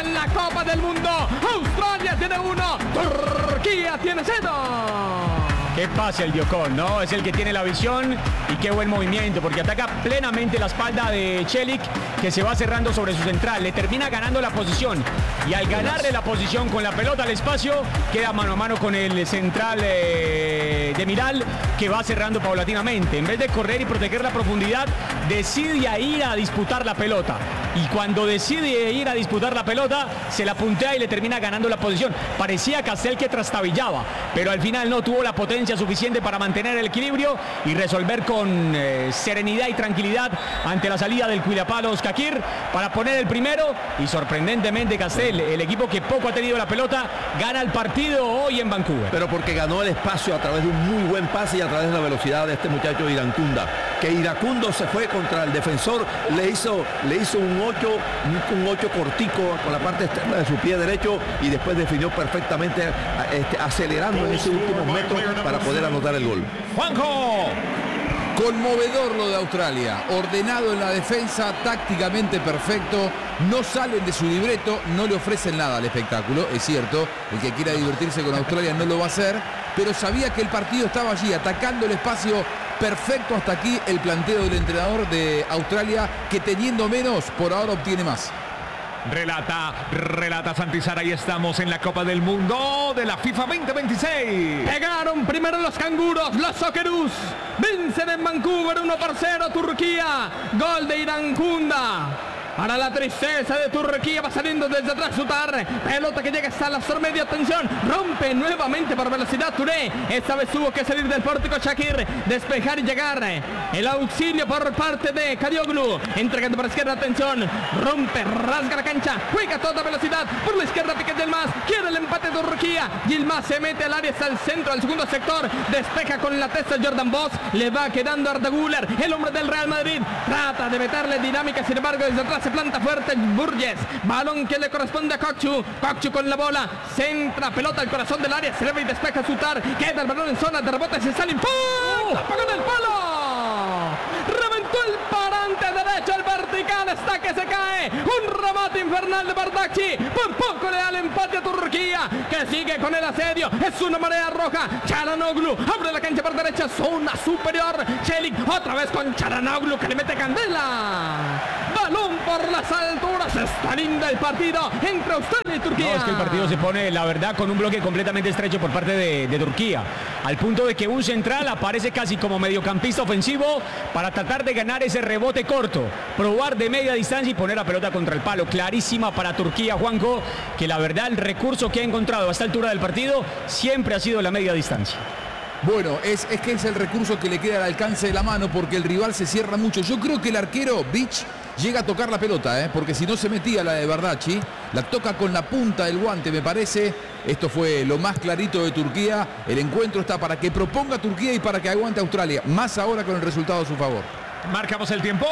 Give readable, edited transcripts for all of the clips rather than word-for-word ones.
en la Copa del Mundo. Australia tiene 1, Turquía tiene 0. Qué pase el Diocon, ¿no? Es el que tiene la visión y qué buen movimiento, porque ataca plenamente la espalda de Çelik, que se va cerrando sobre su central. Le termina ganando la posición y al ganarle la posición con la pelota al espacio, queda mano a mano con el central Demiral, que va cerrando paulatinamente. En vez de correr y proteger la profundidad, decide ir a disputar la pelota. Y cuando decide ir a disputar la pelota, se la puntea y le termina ganando la posición. Parecía Castel que trastabillaba, pero al final no tuvo la potencia suficiente para mantener el equilibrio y resolver con serenidad y tranquilidad ante la salida del Cuidapalos Kakir para poner el primero. Y sorprendentemente Castel, el equipo que poco ha tenido la pelota, gana el partido hoy en Vancouver. Pero porque ganó el espacio a través de un muy buen pase y a través de la velocidad de este muchacho Iracunda. Que Iracundo se fue contra el defensor, le hizo un 8 cortico con la parte externa de su pie derecho y después definió perfectamente, acelerando en ese último metro para poder anotar el gol. ¡Juanjo! Conmovedor lo de Australia, ordenado en la defensa, tácticamente perfecto, no salen de su libreto, no le ofrecen nada al espectáculo, es cierto, el que quiera divertirse con Australia no lo va a hacer, pero sabía que el partido estaba allí, atacando el espacio perfecto hasta aquí el planteo del entrenador de Australia, que teniendo menos, por ahora obtiene más. Relata Santizar, ahí estamos en la Copa del Mundo de la FIFA 2026. Pegaron primero los canguros, los Socceroos. Vencen en Vancouver 1-0 Turquía. Gol de Irankunda. Para la tristeza de Turquía, va saliendo desde atrás Sutar. Pelota que llega hasta la zona media, atención. Rompe nuevamente por velocidad Touré. Esta vez tuvo que salir del pórtico Shakir, despejar y llegar. El auxilio por parte de Kadioglu. Entregando por la izquierda, atención. Rompe, rasga la cancha. Juega a toda velocidad. Por la izquierda pica Yilmaz. Quiere el empate de Turquía. Yilmaz se mete al área hasta el centro, al segundo sector. Despeja con la testa Jordan Boss. Le va quedando Arda Güler, el hombre del Real Madrid. Trata de meterle dinámica, sin embargo, desde atrás se planta fuerte Burgess, balón que le corresponde a Kokchu con la bola, centra, pelota al corazón del área, se eleva y despeja Sutar, queda el balón en zona de rebote, se sale, ¡pum! ¡Tapó con el palo! Reventó el parante derecho, el vertical está que se cae, un remate infernal de Bardakci, por poco le da el empate a Turquía, que sigue con el asedio, es una marea roja. Çalhanoğlu abre la cancha por derecha, zona superior, Çelik otra vez con Çalhanoğlu que le mete candela, balón por las alturas. Está linda el partido entre Australia y Turquía. No, es que el partido se pone, la verdad, con un bloque completamente estrecho por parte de Turquía, al punto de que un central aparece casi como mediocampista ofensivo para tratar de ganar ese rebote corto, probar de media distancia y poner la pelota contra el palo. Clarísima para Turquía, Juanjo, que la verdad el recurso que ha encontrado a esta altura del partido siempre ha sido la media distancia. Bueno, es que es el recurso que le queda al alcance de la mano, porque el rival se cierra mucho. Yo creo que el arquero Beach llega a tocar la pelota, porque si no se metía la de Bardakci, la toca con la punta del guante, me parece. Esto fue lo más clarito de Turquía. El encuentro está para que proponga Turquía y para que aguante Australia, más ahora con el resultado a su favor. Marcamos el tiempo.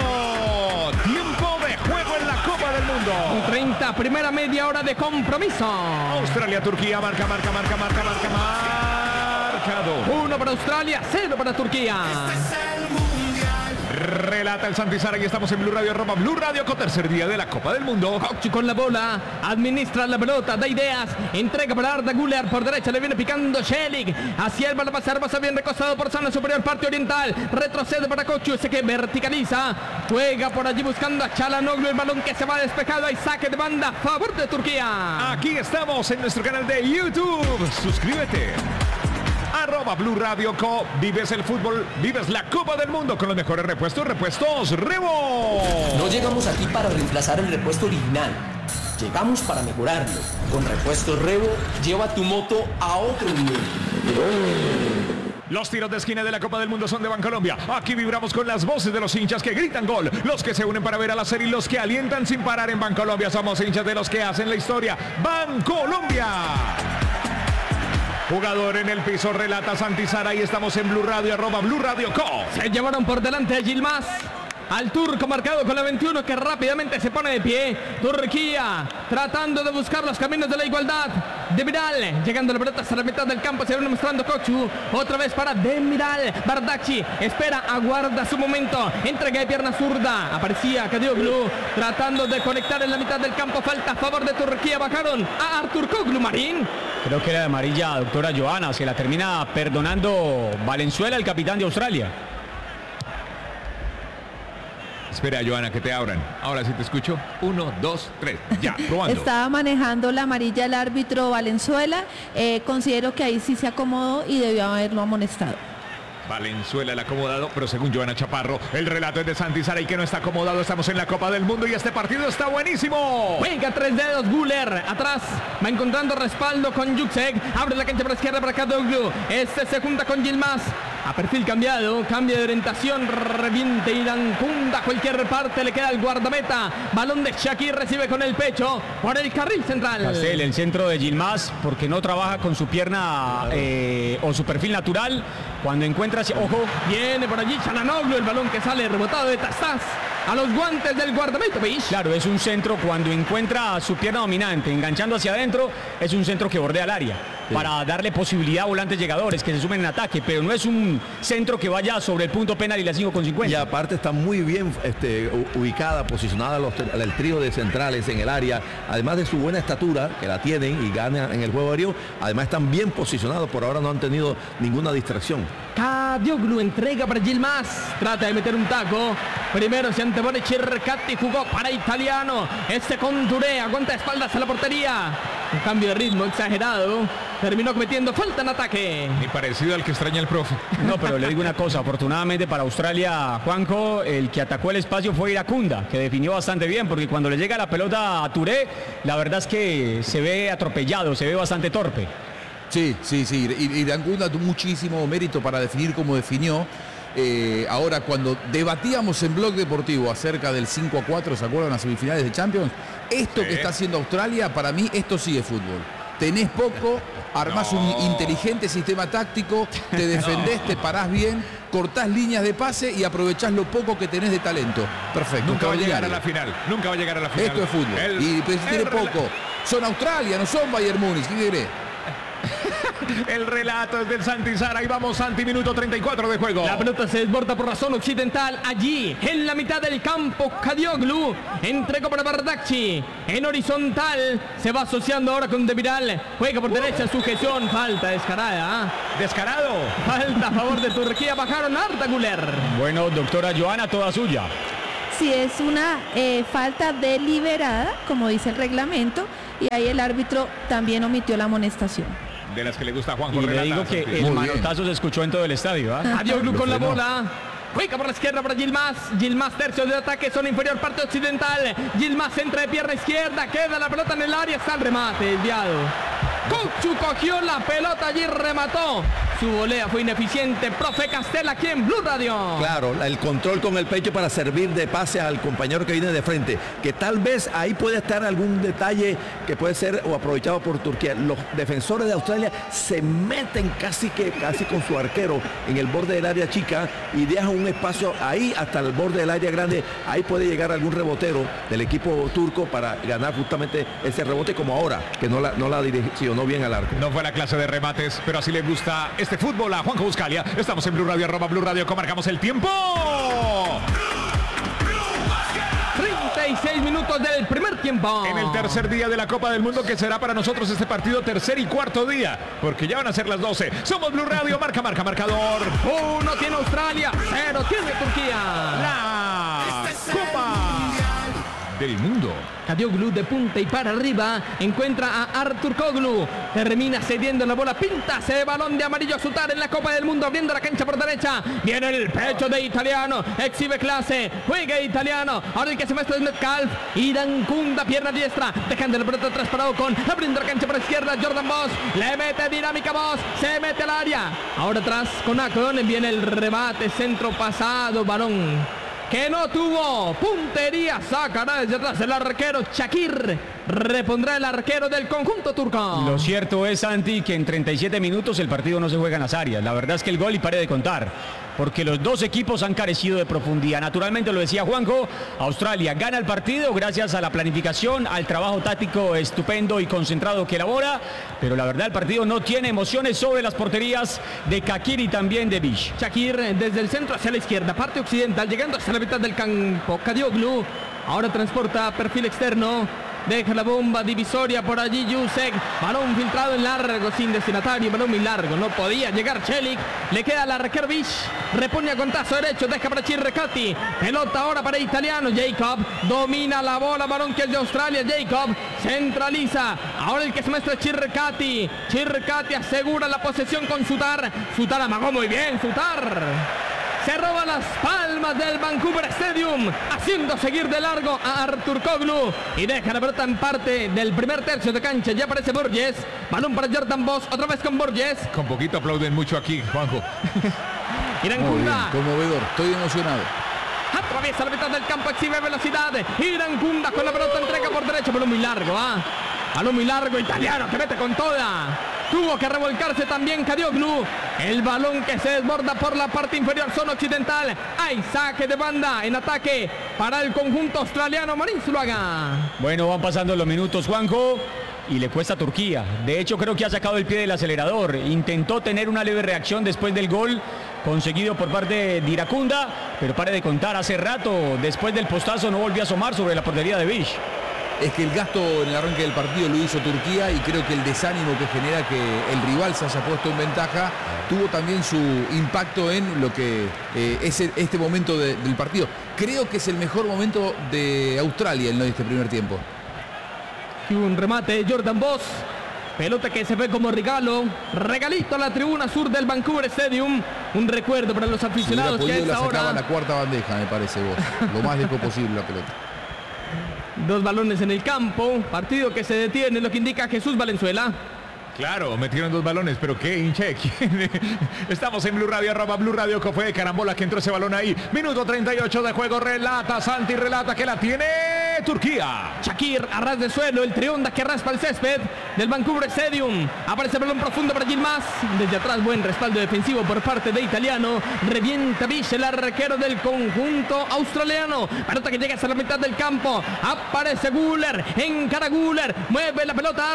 Tiempo de juego en la Copa del Mundo. 30, primera media hora de compromiso. Australia, Turquía, marca. 1 para Australia, 0 para Turquía. Relata el Santizar, y estamos en Blue Radio, Blue Radio, con tercer día de la Copa del Mundo. Kokchu con la bola, administra la pelota, da ideas, entrega para Arda Güler, por derecha le viene picando Çelik, hacia el balón pasar, pasa bien recostado por zona superior, parte oriental, retrocede para Kokchu, ese que verticaliza, juega por allí buscando a Çalhanoğlu, el balón que se va despejado, hay saque de banda a favor de Turquía. Aquí estamos en nuestro canal de YouTube, suscríbete. @Blue Radio Co. Vives el fútbol, vives la Copa del Mundo con los mejores repuestos Revo. No llegamos aquí para reemplazar el repuesto original. Llegamos para mejorarlo. Con Repuestos Revo, lleva tu moto a otro nivel. Los tiros de esquina de la Copa del Mundo son de Bancolombia. Aquí vibramos con las voces de los hinchas que gritan gol, los que se unen para ver a la serie y los que alientan sin parar en Bancolombia. Somos hinchas de los que hacen la historia. Bancolombia. Jugador en el piso, relata Santizar, ahí estamos en Blue Radio, @Blue Radio Co. Se llevaron por delante a Yilmaz. al turco marcado con la 21 que rápidamente se pone de pie. Turquía tratando de buscar los caminos de la igualdad. Demiral llegando la pelota hasta la mitad del campo, se viene mostrando Kokchu. Otra vez para Demiral. Bardakci espera, aguarda su momento. Entrega de pierna zurda. Aparecía Kadioglu tratando de conectar en la mitad del campo. Falta a favor de Turquía. Bajaron a Artur Koglu, Marín. Creo que era de amarilla, doctora Joana, se la termina perdonando Valenzuela, el capitán de Australia. Espera, Joana, que te abran. Ahora sí te escucho. 1, 2, 3. Ya, probando. Estaba manejando la amarilla el árbitro Valenzuela. Considero que ahí sí se acomodó y debió haberlo amonestado. Valenzuela el acomodado, pero según Joana Chaparro, el relato es de Santi Saray que no está acomodado. Estamos en la Copa del Mundo y este partido está buenísimo. Juega 3 dedos Guler, atrás va encontrando respaldo con Yuksek, abre la cancha para izquierda para Kadioglu, este se junta con Yilmaz, a perfil cambiado, cambio de orientación, reviente Irankunda, cualquier parte le queda al guardameta, balón de Shakir, recibe con el pecho por el carril central. Castel, el centro de Yilmaz, porque no trabaja con su pierna o su perfil natural, cuando encuentra, ojo, viene por allí Çalhanoğlu, el balón que sale rebotado de Tastás a los guantes del guardameta. Claro, es un centro cuando encuentra su pierna dominante, enganchando hacia adentro, es un centro que bordea el área. Sí. Para darle posibilidad a volantes llegadores que se sumen en ataque, pero no es un centro que vaya sobre el punto penal y la 5,50. Y aparte está muy bien ubicada, posicionada el trío de centrales en el área, además de su buena estatura, que la tienen y ganan en el juego aéreo, además están bien posicionados, por ahora no han tenido ninguna distracción. Kadioglu entrega para Yilmaz, trata de meter un taco, primero se antepone Cercati, jugó para Italiano, con Touré, aguanta espaldas a la portería, un cambio de ritmo exagerado, terminó cometiendo falta en ataque. Ni parecido al que extraña el profe. No, pero le digo una cosa, afortunadamente para Australia, Juanjo, el que atacó el espacio fue Irankunda, que definió bastante bien, porque cuando le llega la pelota a Touré, la verdad es que se ve atropellado, se ve bastante torpe. Sí, Irankunda tuvo muchísimo mérito para definir como definió. Ahora, cuando debatíamos en Blog Deportivo acerca del 5-4, ¿se acuerdan? Las semifinales de Champions, esto que está haciendo Australia, para mí, esto sí es fútbol. Tenés poco, armás un inteligente sistema táctico, te defendés, te parás bien, cortás líneas de pase y aprovechás lo poco que tenés de talento. Perfecto. Nunca va a llegar a la final. Nunca va a llegar a la final. Esto es fútbol. Y si tiene poco. Son Australia, no son Bayern Múnich. ¿Qué querés? El relato es del Santi Saray. Vamos, Santi, minuto 34 de juego. La pelota se desborda por la zona occidental. Allí, en la mitad del campo, Kadioglu entregó para Bardakci. En horizontal, se va asociando ahora con Demiral. Juega por derecha, sujeción. Falta descarada. Descarado. Falta a favor de Turquía. Bajaron a Arda Güler. Bueno, doctora Joana, toda suya. Sí, es una falta deliberada, como dice el reglamento, y ahí el árbitro también omitió la amonestación. De las que le gusta a Juanjo. Y le digo que el manotazo se escuchó en todo el estadio. Kadioglu con la bola. Juega por la izquierda para Yilmaz. Yilmaz, tercio de ataque, zona inferior, parte occidental. Yilmaz entra de pierna izquierda. Queda la pelota en el área. Está el remate desviado. Kokchu cogió la pelota allí, remató. Su volea fue ineficiente. Profe Castel aquí en Blue Radio. Claro, el control con el pecho para servir de pase al compañero que viene de frente. Que tal vez ahí puede estar algún detalle que puede ser o aprovechado por Turquía. Los defensores de Australia se meten casi con su arquero en el borde del área chica y dejan un espacio ahí hasta el borde del área grande. Ahí puede llegar algún rebotero del equipo turco para ganar justamente ese rebote, como ahora, que no la direccionó bien al arco. No fue la clase de remates, pero así le gusta este fútbol a Juanjo Buscalia. Estamos en Blue Radio, @Blue Radio, comarcamos el tiempo. 36 minutos del primer tiempo. En el tercer día de la Copa del Mundo, que será para nosotros este partido tercer y cuarto día, porque ya van a ser las 12. Somos Blue Radio, marcador. 1 tiene Australia, 0 tiene Turquía. La Copa del Mundo. Kadioglu de punta y para arriba, encuentra a Artur Koglu, termina cediendo la bola, pinta ese balón de amarillo a Sutar en la Copa del Mundo, abriendo la cancha por derecha, viene el pecho de Italiano, exhibe clase, juega Italiano, ahora el que se muestra es Metcalf, Irankunda, pierna diestra, dejando la pelota atrás parado con, abriendo la cancha por izquierda, Jordan Boss, le mete dinámica Boss, se mete al área, ahora atrás con Akon, viene el rebate, centro pasado, balón que no tuvo puntería, sacará desde atrás el arquero Shakir, repondrá el arquero del conjunto turco. Lo cierto es, Santi, que en 37 minutos el partido no se juega en las áreas. La verdad es que el gol y pare de contar. porque los dos equipos han carecido de profundidad. Naturalmente, lo decía Juanjo, Australia gana el partido gracias a la planificación, al trabajo táctico estupendo y concentrado que elabora, pero la verdad el partido no tiene emociones sobre las porterías de Shakir y también de Bish. Shakir desde el centro hacia la izquierda, parte occidental, llegando hasta la mitad del campo. Kadioglu ahora transporta perfil externo. Deja la bomba divisoria por allí Jusek. Balón filtrado en largo, sin destinatario. Balón muy largo. No podía llegar Celik. Le queda la Kerbish. Repone a contazo derecho. Deja para Chirrecati. Pelota ahora para Italiano. Jacob domina la bola. Balón que es de Australia. Jacob centraliza. Ahora el que se muestra es Chirrecati. Chirrecati asegura la posesión con Sutar. Sutar amagó muy bien. Sutar se roba las palmas del Vancouver Stadium, haciendo seguir de largo a Artur Koglu y deja la pelota en parte del primer tercio de cancha. Ya aparece Borges, balón para Jordan Boss, otra vez con Borges. Con poquito aplauden mucho aquí, Juanjo. Irankunda, Conmovedor, estoy emocionado. atraviesa la mitad del campo, exhibe velocidad. Irankunda con la pelota, entrega por derecho, balón muy largo, balón muy largo, Italiano que mete con toda. Tuvo que revolcarse también Kadioglu. El balón que se desborda por la parte inferior, zona occidental. Hay saque de banda en ataque para el conjunto australiano. Marín Zuluaga. Bueno, van pasando los minutos, Juanjo, y le cuesta a Turquía. De hecho, creo que ha sacado el pie del acelerador. Intentó tener una leve reacción después del gol conseguido por parte de Irankunda, pero pare de contar, hace rato, después del postazo, no volvió a asomar sobre la portería de Bish. Es que el gasto en el arranque del partido lo hizo Turquía y creo que el desánimo que genera que el rival se haya puesto en ventaja tuvo también su impacto en lo que es este momento del partido. Creo que es el mejor momento de Australia en este primer tiempo. Y un remate de Jordan Boss. Pelota que se ve como regalito a la tribuna sur del Vancouver Stadium. Un recuerdo para los aficionados que a esta hora la cuarta bandeja, me parece vos. Lo más lejos posible la pelota. Dos balones en el campo, partido que se detiene, lo que indica Jesús Valenzuela. Claro, metieron dos balones, pero qué hinche. Estamos en Blue Radio, @Blue Radio, que fue de carambola que entró ese balón ahí. Minuto 38 de juego, relata Santi, relata que la tiene Turquía. Shakir a ras de suelo, el Trionda que raspa el césped del Vancouver Stadium. Aparece el balón profundo para Yilmaz. Desde atrás, buen respaldo defensivo por parte de Italiano. Revienta Bish, el arquero del conjunto australiano. Pelota que llega hasta la mitad del campo. Aparece Guller, encara Guller. Mueve la pelota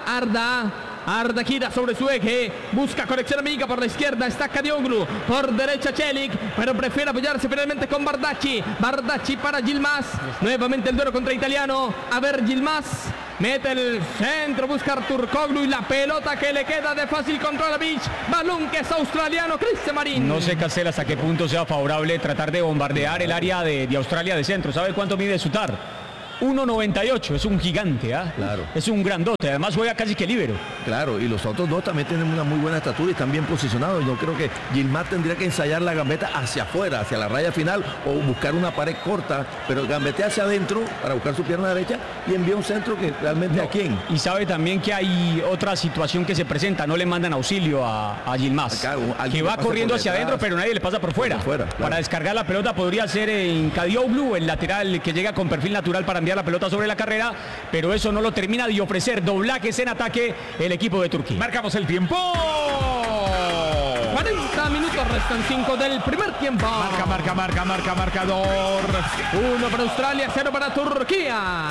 Arda gira sobre su eje, busca conexión amiga por la izquierda, está Kadioglu, por derecha Celik, pero prefiere apoyarse finalmente con Bardacci para Yilmaz, nuevamente el duelo contra Italiano, a ver Yilmaz, mete el centro, busca Artur Koglu y la pelota que le queda de fácil control a Bish, balón que es australiano, Cristian Marín. No sé, Castel, hasta qué punto sea favorable tratar de bombardear el área de Australia de centro. ¿Sabe cuánto mide Sutar? 1.98, es un gigante, Claro. Es un grandote, además juega casi que líbero. Claro, y los otros dos también tienen una muy buena estatura y están bien posicionados. Yo creo que Yilmaz tendría que ensayar la gambeta hacia afuera, hacia la raya final, o buscar una pared corta, pero gambetea hacia adentro para buscar su pierna derecha y envía un centro que realmente ¿a quién? Y sabe también que hay otra situación que se presenta, no le mandan auxilio a Yilmaz, Acá, que va corriendo hacia adentro, pero nadie le pasa por fuera. Claro. Para descargar la pelota podría ser en Kadioglu, el lateral que llega con perfil natural para enviar la pelota sobre la carrera, pero eso no lo termina de ofrecer. Doblajes en ataque el equipo de Turquía. Marcamos el tiempo. 40 minutos, restan 5 del primer tiempo. Marcador. 1 para Australia, 0 para Turquía.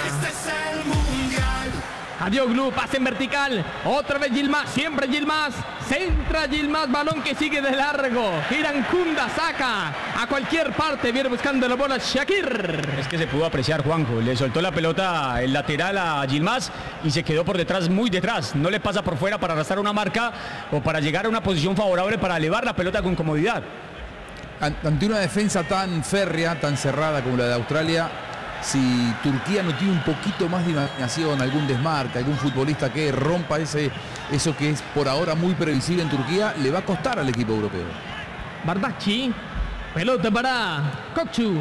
Kadioglu, pase en vertical, otra vez Yilmaz, siempre Yilmaz, centra Yilmaz, balón que sigue de largo, Irankunda saca a cualquier parte, viene buscando la bola Shakir. Es que se pudo apreciar, Juanjo, le soltó la pelota el lateral a Yilmaz y se quedó por detrás, muy detrás, no le pasa por fuera para arrastrar una marca o para llegar a una posición favorable para elevar la pelota con comodidad. Ante una defensa tan férrea, tan cerrada como la de Australia, si Turquía no tiene un poquito más de imaginación, algún desmarque, algún futbolista que rompa eso que es por ahora muy previsible en Turquía, le va a costar al equipo europeo. Bardacci, pelota para Kokchu,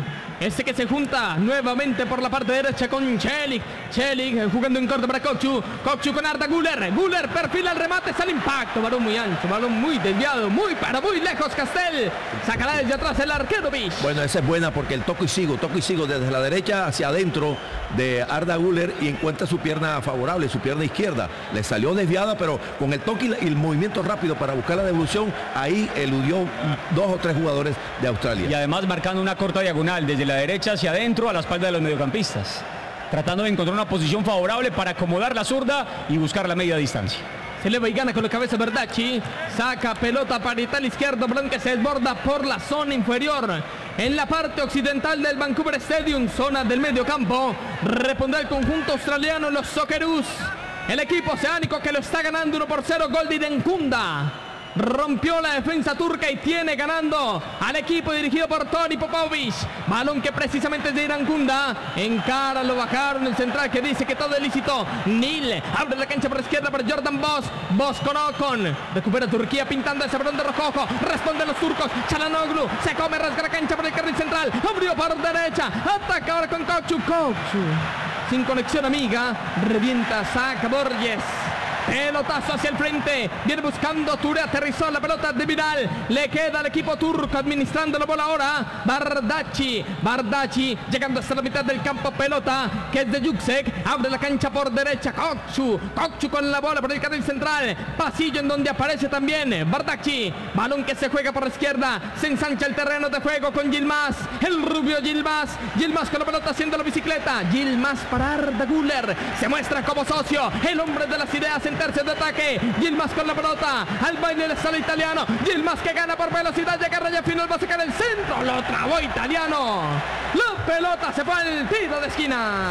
Este que se junta nuevamente por la parte derecha con Celik. Celik jugando en corto para Kokchu. Kokchu con Arda Güler. Güler perfila el remate, sale impacto. Balón muy ancho, balón muy desviado, muy lejos Castel. Sacará desde atrás el arquero Bish. Bueno, esa es buena porque el toco y sigo desde la derecha hacia adentro de Arda Güler y encuentra su pierna favorable, su pierna izquierda. Le salió desviada, pero con el toque y el movimiento rápido para buscar la devolución, ahí eludió 2 o 3 jugadores de Australia. Y además marcando una corta diagonal desde la derecha hacia adentro a la espalda de los mediocampistas, tratando de encontrar una posición favorable para acomodar la zurda y buscar la media distancia. Se eleva y gana con la cabeza Bardacci. Saca pelota parital izquierdo, balón que se desborda por la zona inferior. En la parte occidental del Vancouver Stadium, zona del medio campo. Responde el conjunto australiano, los Socceroos. El equipo oceánico que lo está ganando 1-0, gol de Irankunda. Rompió la defensa turca y tiene ganando al equipo dirigido por Toni Popovic. Balón que precisamente es de Irankunda. Encara, lo bajaron el central que dice que todo es lícito. Nil abre la cancha por izquierda para Jordan Boss. Boss con Ocon. Recupera Turquía pintando ese balón de rojo. Responden los turcos. Çalhanoğlu se come, rasga la cancha por el carril central. Abrió por derecha. Ataca ahora con Kokchu. Kokchu sin conexión amiga. Revienta, saca Borges. Pelotazo hacia el frente. Viene buscando Touré. Aterrizó la pelota de Vidal. Le queda al equipo turco administrando la bola ahora. Bardacci llegando hasta la mitad del campo. Pelota que es de Juksek. Abre la cancha por derecha. Kokchu con la bola por el carril central. Pasillo en donde aparece también Bardacci. Balón que se juega por la izquierda. Se ensancha el terreno de juego con Yilmaz. El rubio Yilmaz. Yilmaz con la pelota haciendo la bicicleta. Yilmaz para Arda Güler. Se muestra como socio. El hombre de las ideas en tercio de ataque. Yilmaz con la pelota. Al baile le sale italiano. Yilmaz que gana por velocidad. Llega a raya final. Va a sacar el centro. Lo trabó italiano. La pelota se fue al tiro de esquina.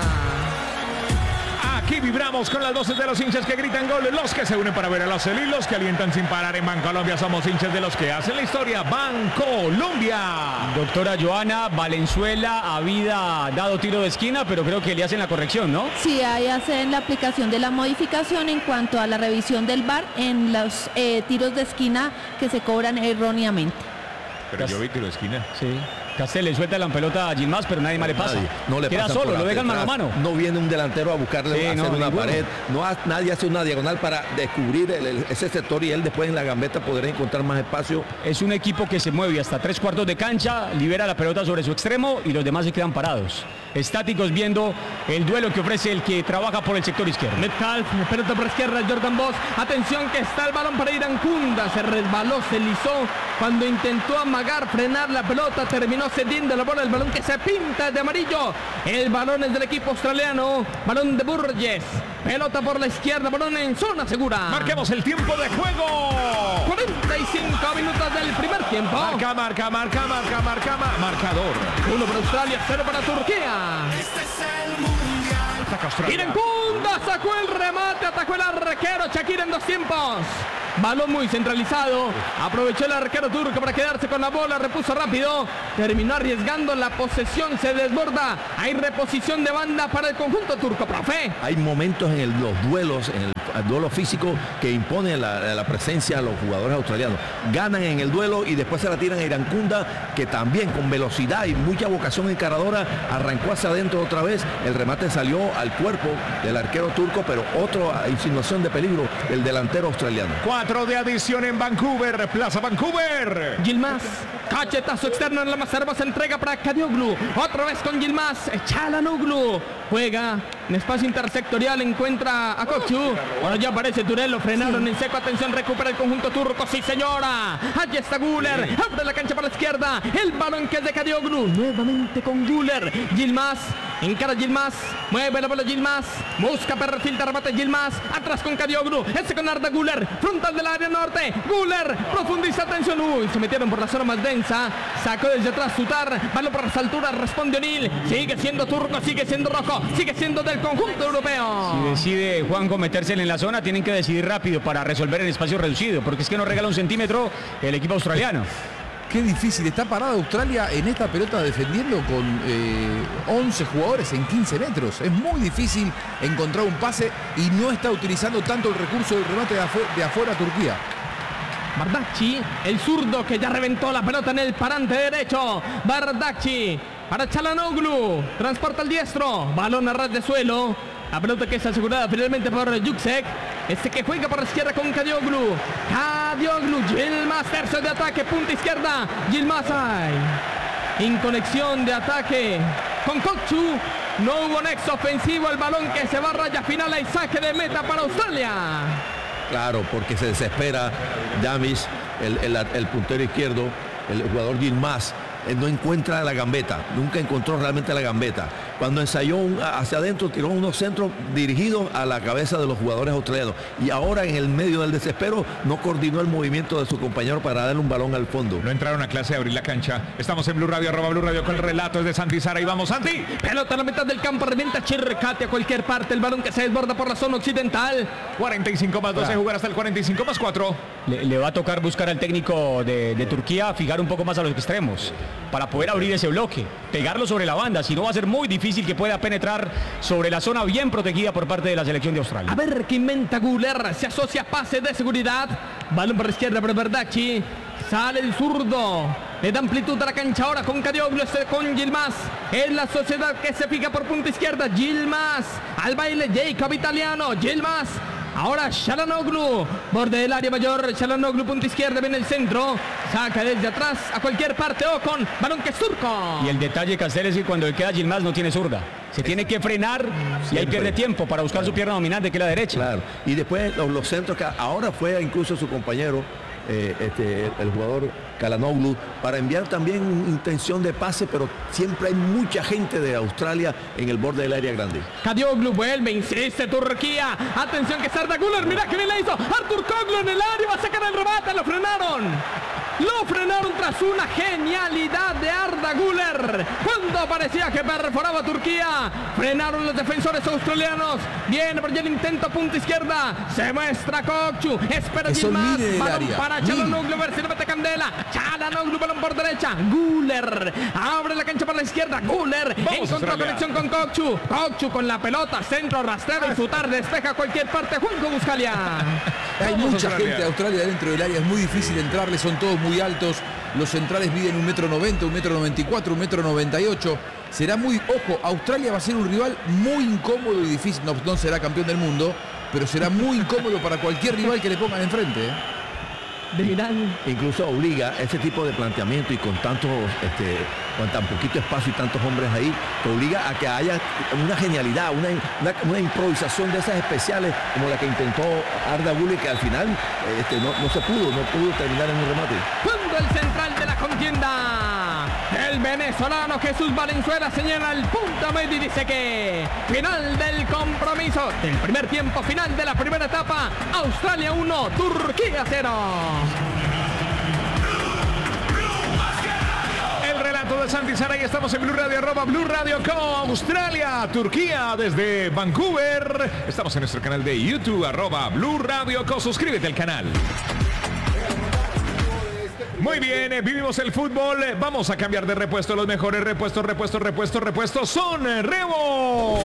Aquí vibramos con las voces de los hinchas que gritan gol, los que se unen para ver a los Celí, los que alientan sin parar en Bancolombia. Somos hinchas de los que hacen la historia. Bancolombia. Doctora Joana, Valenzuela había dado tiro de esquina, pero creo que le hacen la corrección, ¿no? Sí, ahí hacen la aplicación de la modificación en cuanto a la revisión del VAR en los tiros de esquina que se cobran erróneamente. Pero yo vi tiro de esquina. Sí. Castel le suelta la pelota a Yilmaz, pero nadie más le pasa. No le queda pasa solo, lo dejan mano a mano. No viene un delantero a buscarle, Sí, a hacer no, una ninguno. pared. Nadie hace una diagonal para descubrir ese sector y él después en la gambeta podrá encontrar más espacio. Es un equipo que se mueve hasta 3/4 de cancha, libera la pelota sobre su extremo y los demás se quedan parados, estáticos viendo el duelo que ofrece el que trabaja por el sector izquierdo. Metcalf, pelota por izquierda, Jordan Boss. Atención que está el balón para Irankunda. Se resbaló, se lisó. Cuando intentó amagar, frenar la pelota, terminó cediendo la bola. El balón que se pinta de amarillo. El balón es del equipo australiano. Balón de Burgess. Pelota por la izquierda, balón en zona segura. Marquemos el tiempo de juego. 45 minutos del primer tiempo. Marcador. 1 para Australia, 0 para Turquía. Ataca Australia. Irankunda sacó el remate, atacó el arquero Shakir en 2 tiempos. Balón muy centralizado. Aprovechó el arquero turco para quedarse con la bola. Repuso rápido. Terminó arriesgando la posesión. Se desborda. Hay reposición de banda para el conjunto turco, profe. Hay momentos en los duelos, en el duelo físico que impone la presencia a los jugadores australianos. Ganan en el duelo y después se la tiran a Irankunda, que también con velocidad y mucha vocación encaradora arrancó hacia adentro otra vez. El remate salió al cuerpo del arquero turco, pero otra insinuación de peligro del delantero australiano. 4 de adición en Vancouver, Plaza Vancouver. Yilmaz, cachetazo externo en la más hermosa entrega para Çalhanoğlu. Otra vez con Yilmaz, Çalhanoğlu. Juega en espacio intersectorial, encuentra a Kokchu. Ahora ya aparece Touré, lo frenaron en seco. Atención, recupera el conjunto turco. Sí, señora. Allí está Güler. Abre la cancha para la izquierda. El balón que es de Çalhanoğlu. Nuevamente con Güler. Yilmaz. Encara Yilmaz. Mueve la bola Yilmaz. Busca perfil de remate Yilmaz. Atrás con Çalhanoğlu. Ese con Arda Güler. Frontal del área norte. Güler. Profundiza. Atención. Uy, se metieron por la zona más densa. Sacó desde atrás Sutar. Balón por las alturas. Responde O'Neill. Sigue siendo turco. Sigue siendo rojo. Sigue siendo del conjunto europeo. Si decide Juanjo meterse en la zona, tienen que decidir rápido para resolver en espacio reducido, porque es que no regala un centímetro el equipo australiano. Qué difícil, está parada Australia en esta pelota defendiendo con 11 jugadores en 15 metros. Es muy difícil encontrar un pase y no está utilizando tanto el recurso del remate de afuera Turquía. Bardacci, el zurdo que ya reventó la pelota en el parante derecho. Bardacci para Çalhanoğlu. Transporta al diestro. Balón a ras de suelo. La pelota que es asegurada finalmente por Yüksek. Este que juega por la izquierda con Kadioglu. Yilmaz, tercio de ataque, punta izquierda. Yilmaz hay. Inconexión de ataque con Kokçu. No hubo nexo ofensivo. El balón que se va a raya final. Hay saque de meta para Australia. Claro, porque se desespera Yamis, el puntero izquierdo, el jugador Yilmaz. No encuentra la gambeta, nunca encontró realmente la gambeta. Cuando ensayó hacia adentro, tiró unos centros dirigidos a la cabeza de los jugadores australianos. Y ahora en el medio del desespero no coordinó el movimiento de su compañero para darle un balón al fondo. No entraron a clase de abrir la cancha. Estamos en Blue Radio, @Blue Radio con el relato es de Santi Sara. Y vamos, Santi. Pelota a la mitad del campo, revienta Chircate a cualquier parte. El balón que se desborda por la zona occidental. 45 más 12, jugar hasta el 45 más 4. Le va a tocar buscar al técnico de Turquía fijar un poco más a los extremos para poder abrir ese bloque, pegarlo sobre la banda, si no va a ser muy difícil que pueda penetrar sobre la zona bien protegida por parte de la selección de Australia. A ver qué inventa Güler, se asocia pase de seguridad, balón por la izquierda para Bardacci, sale el zurdo, le da amplitud a la cancha ahora con Kadioglu, con Yilmaz, en la sociedad que se fija por punta izquierda, Yilmaz, al baile Jacob Italiano, Yilmaz. Ahora Çalhanoğlu, borde del área mayor, Çalhanoğlu punta izquierda, viene el centro, saca desde atrás a cualquier parte Ocon, balón que es turco. Y el detalle, Castel, es que cuando le queda Yilmaz no tiene zurda, se tiene que frenar y ahí pierde tiempo para buscar su pierna dominante que es la derecha. Claro, y después los centros que ahora fue incluso su compañero, el jugador Çalhanoğlu, para enviar también intención de pase, pero siempre hay mucha gente de Australia en el borde del área grande. Kadioglu vuelve, insiste Turquía, atención que Arda Güler, mira que bien le hizo, Artur Koglu en el área, va a sacar el remate, lo frenaron tras una genialidad de Arda Güler, cuando parecía que perforaba Turquía, frenaron los defensores australianos, viene por allá el intento punta izquierda, se muestra Kokçu, espera Yilmaz, balón para Çalhanoğlu, a ver si le mete candela, Çalhanoğlu, balón por derecha, Güler, abre la cancha para la izquierda, Güler, encontró conexión con Kokçu, Kokçu con la pelota, centro rastrero y su tarde despeja cualquier parte, Juanjo Buscalia. Hay mucha gente de Australia dentro del área, es muy difícil entrarle, son todos muy altos, los centrales miden 1,90 m, 1,94 m, 1,98 m. Será muy, ojo, Australia va a ser un rival muy incómodo y difícil, no será campeón del mundo, pero será muy incómodo para cualquier rival que le pongan enfrente. Incluso obliga ese tipo de planteamiento y con tan poquito espacio y tantos hombres ahí, te obliga a que haya una genialidad, una improvisación de esas especiales como la que intentó Arda Güler, que al final no pudo terminar en un remate. Cuando el central de la contienda, el venezolano Jesús Valenzuela señala el punto medio y dice que final del compromiso, del primer tiempo, final de la primera etapa, Australia 1, Turquía 0. El relato de Santi Sara y estamos en Blue Radio, @Blue Radio con Australia, Turquía desde Vancouver. Estamos en nuestro canal de YouTube, @Blue Radio con. Suscríbete al canal. Muy bien, vivimos el fútbol. Vamos a cambiar de repuesto. Los mejores repuestos son Revo.